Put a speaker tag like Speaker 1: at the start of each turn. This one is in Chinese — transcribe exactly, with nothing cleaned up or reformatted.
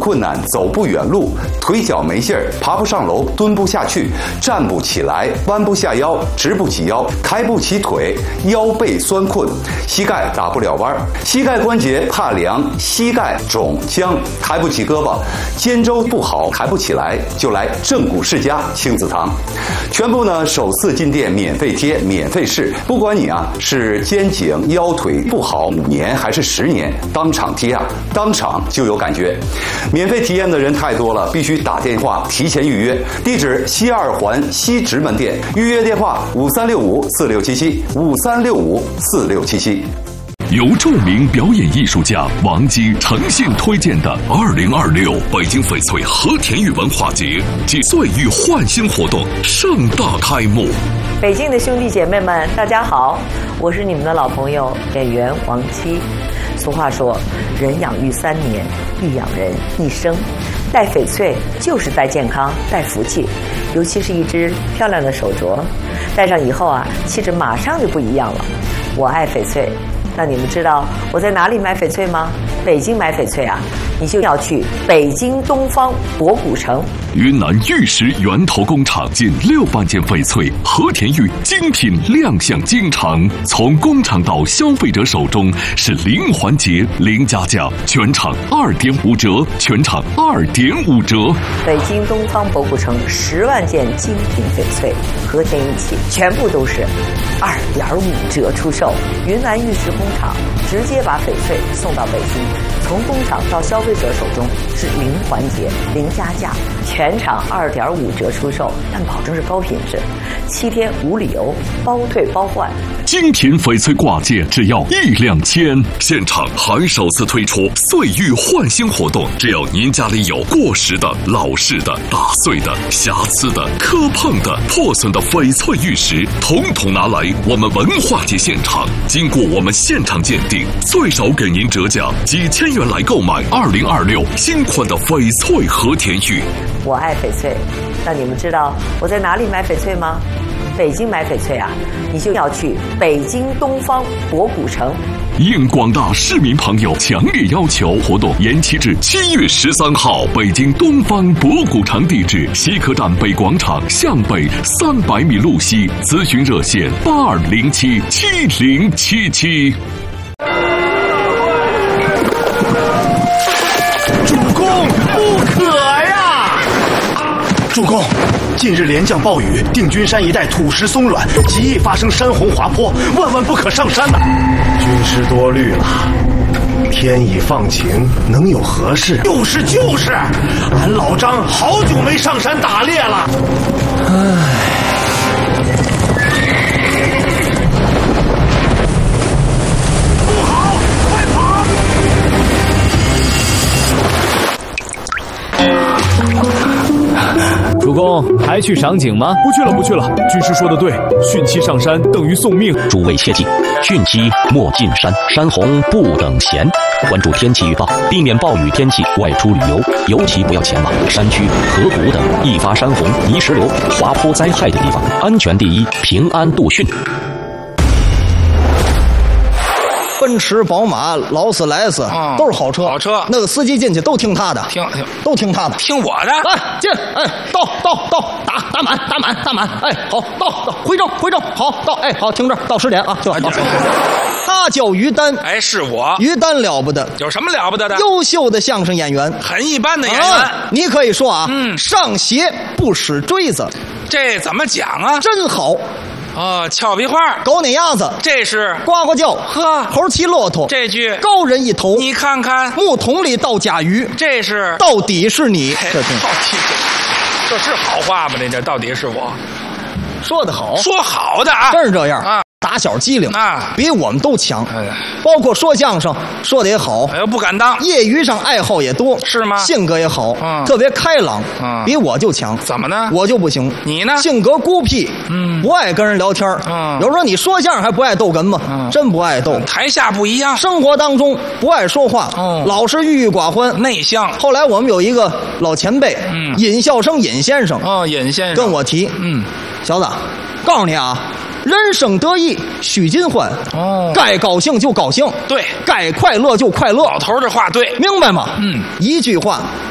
Speaker 1: 困难，走不远路，腿脚没劲儿，爬不上楼，蹲不下去，站不起来，弯不下腰，直不起腰，抬不起腿，腰背酸困，膝盖打不了弯，膝盖关节怕凉，膝盖肿僵，抬不起胳膊，肩周不好，抬不起来，就来正骨世家亲子堂，全部呢首次进店免费贴，免费试，不管你啊是肩颈腰腿不好五年还是十年，当场贴啊，当场就有感觉。免费体验的人太多了，必须打电话提前预约。地址西二环西直门店，预约电话五三六五四六七七五三六五四六七七。
Speaker 2: 由著名表演艺术家王姬诚信推荐的二零二六北京翡翠和田玉文化节暨岁玉焕新活动盛大开幕。
Speaker 3: 北京的兄弟姐妹们，大家好，我是你们的老朋友演员王姬。俗话说，人养育三年，必养人一生。戴翡翠就是戴健康，戴福气，尤其是一只漂亮的手镯，戴上以后啊，气质马上就不一样了。我爱翡翠。那你们知道我在哪里买翡翠吗？北京买翡翠啊，你就要去北京东方博古城。
Speaker 2: 云南玉石源头工厂近六万件翡翠和田玉精品亮相京城，从工厂到消费者手中是零环节、零加价，全场二点五折，全场二点五折。
Speaker 3: 北京东方博古城十万件精品翡翠和田玉器，全部都是二点五折出售。云南玉石工厂直接把翡翠送到北京，从工厂到消费者手中是零环节、零加价，全场二点五折出售，但保证是高品质，七天无理由，包退包换。
Speaker 2: 精品翡翠挂件只要一两千，现场还首次推出岁玉焕新活动，只要您家里有过时的、老式的、打碎的、瑕疵的、磕碰的、破损的翡翠玉石，统统拿来我们文化节现场，经过我们现场鉴定，最少给您折价几千元来购买二零二六新款的翡翠和田玉。
Speaker 3: 我爱翡翠，那你们知道我在哪里买翡翠吗？北京买翡翠啊，你就要去北京东方博古城。
Speaker 2: 应广大市民朋友强烈要求，活动延期至七月十三号。北京东方博古城地址：西客站北广场向北三百米路西。咨询热线：八二零七七零七七。
Speaker 4: 主公，不可呀！主公。近日连降暴雨，定军山一带土石松软，极易发生山洪滑坡，万万不可上山呐！军师多虑了，天已放晴，能有何事？就是就是，俺老张好久没上山打猎了。唉。
Speaker 5: 主公，还去赏景吗？
Speaker 6: 不去了，不去了。军师说的对，汛期上山等于送命。
Speaker 7: 诸位切记，汛期莫进山，山洪不等闲。关注天气预报，避免暴雨天气外出旅游，尤其不要前往山区、河谷等易发山洪、泥石流、滑坡灾害的地方。安全第一，平安度汛。
Speaker 8: 奔驰、宝马、劳斯莱斯、嗯、都是好车，
Speaker 9: 好车。
Speaker 8: 那个司机进去都听他的，
Speaker 9: 听听
Speaker 8: 都听他的，
Speaker 9: 听我的。
Speaker 8: 来进，哎，到到到，打打满，打满，打满，哎，好，到到，回正回正，好到，哎，好，停这儿，到十点啊，就好。他叫于丹，
Speaker 9: 哎，是我。
Speaker 8: 于丹了不得，
Speaker 9: 有什么了不得的？
Speaker 8: 优秀的相声演员，
Speaker 9: 很一般的演员。
Speaker 8: 啊、你可以说啊，
Speaker 9: 嗯，
Speaker 8: 上鞋不使锥子，
Speaker 9: 这怎么讲啊？
Speaker 8: 真好。
Speaker 9: 哦，俏皮话，
Speaker 8: 狗撵鸭子，
Speaker 9: 这是
Speaker 8: 呱呱叫，
Speaker 9: 呵，
Speaker 8: 猴骑骆驼，
Speaker 9: 这句
Speaker 8: 高人一头，
Speaker 9: 你看看，
Speaker 8: 木桶里倒甲鱼，
Speaker 9: 这是
Speaker 8: 到底是你，
Speaker 9: 这是到底，这是好话吗？这这到底是我
Speaker 8: 说的好，
Speaker 9: 说好的啊，
Speaker 8: 真是这样
Speaker 9: 啊。
Speaker 8: 打小机灵
Speaker 9: 啊，
Speaker 8: 比我们都强，
Speaker 9: 哎呀，
Speaker 8: 包括说相声说的也好，
Speaker 9: 哎呦不敢当，
Speaker 8: 业余上爱好也多，
Speaker 9: 是吗？
Speaker 8: 性格也好，
Speaker 9: 嗯，
Speaker 8: 特别开朗，
Speaker 9: 嗯，
Speaker 8: 比我就强。
Speaker 9: 怎么呢？
Speaker 8: 我就不行。
Speaker 9: 你呢？
Speaker 8: 性格孤僻，
Speaker 9: 嗯，
Speaker 8: 不爱跟人聊天，
Speaker 9: 嗯，
Speaker 8: 有时候你说相声还不爱逗哏吗？
Speaker 9: 嗯，
Speaker 8: 真不爱逗。
Speaker 9: 台下不一样，
Speaker 8: 生活当中不爱说话，
Speaker 9: 哦，
Speaker 8: 老是郁郁寡欢，
Speaker 9: 内向。
Speaker 8: 后来我们有一个老前辈，
Speaker 9: 嗯，
Speaker 8: 尹笑生尹先生，
Speaker 9: 哦，尹先生
Speaker 8: 跟我提，
Speaker 9: 嗯，
Speaker 8: 小子，告诉你啊。人生得意须尽欢，
Speaker 9: 哦，
Speaker 8: 该高兴就高兴，
Speaker 9: 对，
Speaker 8: 该快乐就快乐。
Speaker 9: 老头这话对，
Speaker 8: 明白吗？
Speaker 9: 嗯，
Speaker 8: 一句话